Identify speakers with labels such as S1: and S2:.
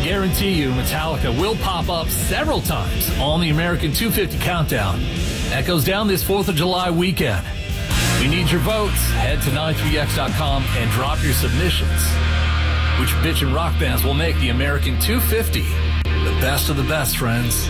S1: guarantee you Metallica will pop up several times on the American 250 Countdown. That goes down this 4th of July weekend. We need your votes. Head to 93x.com and drop your submissions. Which bitchin' rock bands will make the American 250 the best of the best, friends?